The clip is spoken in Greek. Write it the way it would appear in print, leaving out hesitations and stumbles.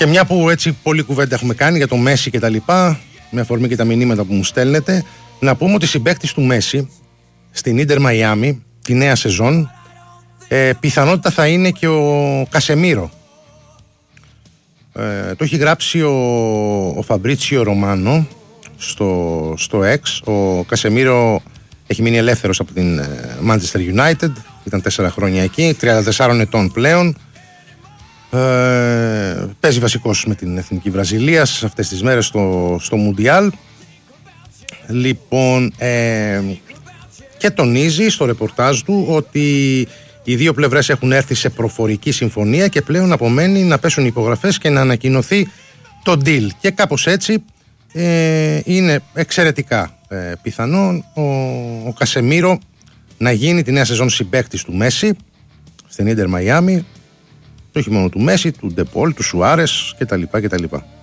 Και μια που έτσι πολλή κουβέντα έχουμε κάνει για το Μέση και τα λοιπά, με αφορμή και τα μηνύματα που μου στέλνετε, να πούμε ότι συμπαίκτης του Μέση στην Ίντερ Μαϊάμι τη νέα σεζόν πιθανότητα θα είναι και ο Κασεμίρο. Το έχει γράψει ο Φαμπρίτσιο Ρωμάνο στο X. Ο Κασεμίρο έχει μείνει ελεύθερος από την Manchester United, ήταν 4 χρόνια εκεί, 34 ετών πλέον. Παίζει βασικός με την Εθνική Βραζιλίας αυτές τις μέρες στο Μουντιάλ. Λοιπόν, και τονίζει στο ρεπορτάζ του ότι οι δύο πλευρές έχουν έρθει σε προφορική συμφωνία και πλέον απομένει να πέσουν οι υπογραφές και να ανακοινωθεί το deal. Και κάπως έτσι είναι εξαιρετικά πιθανό ο Κασεμίρο να γίνει τη νέα σεζόν συμπαίκτης του Μέση στην Ίντερ Μαϊάμι. Όχι μόνο του Μέση, του Ντεπόλ, του Σουάρες κτλ.